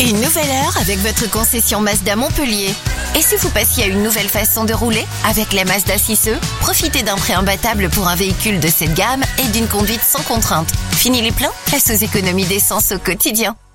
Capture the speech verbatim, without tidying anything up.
Une nouvelle heure avec votre concession Mazda Montpellier. Et si vous passiez à une nouvelle façon de rouler avec la Mazda six e, profitez d'un prêt imbattable pour un véhicule de cette gamme et d'une conduite sans contrainte. Fini les pleins, place aux économies d'essence au quotidien.